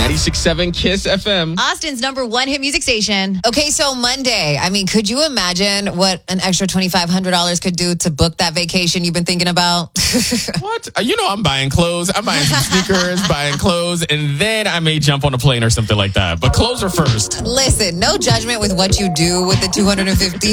96.7 Kiss FM. Austin's #1 hit music station. Okay, so Monday. I mean, could you imagine what an extra $2,500 could do to book that vacation you've been thinking about? What? You know I'm buying clothes. I'm buying some sneakers, buying clothes, and then I may jump on a plane or something like that. But clothes are first. Listen, no judgment with what you do with the $250.